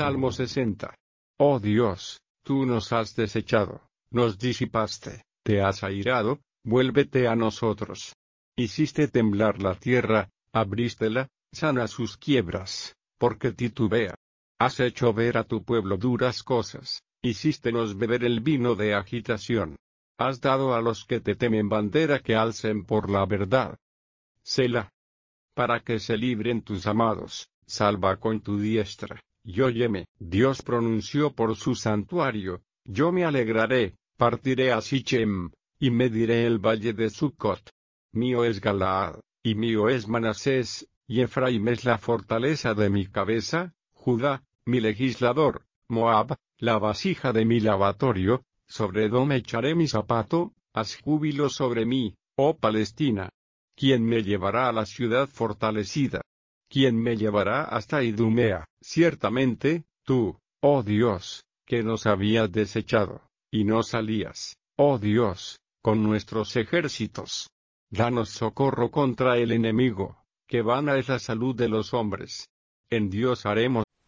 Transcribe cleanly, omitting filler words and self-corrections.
Salmo 60. Oh Dios, tú nos has desechado, nos disipaste, te has airado, vuélvete a nosotros. Hiciste temblar la tierra, abrístela, sana sus quiebras, porque titubea. Has hecho ver a tu pueblo duras cosas, hicístenos beber el vino de agitación. Has dado a los que te temen bandera que alcen por la verdad. Selah. Para que se libren tus amados, salva con tu diestra, y óyeme. Dios pronunció por su santuario, yo me alegraré, partiré a Sichem, y mediré el valle de Sucot. Mío es Galaad, y mío es Manasés, y Efraim es la fortaleza de mi cabeza, Judá, mi legislador, Moab, la vasija de mi lavatorio, sobre Edom echaré mi zapato, haz júbilo sobre mí, oh Palestina. ¿Quién me llevará a la ciudad fortalecida? ¿Quién me llevará hasta Idumea? Ciertamente, tú, oh Dios, que nos habías desechado, y no salías, oh Dios, con nuestros ejércitos. Danos socorro contra el enemigo, que vana es la salud de los hombres. En Dios haremos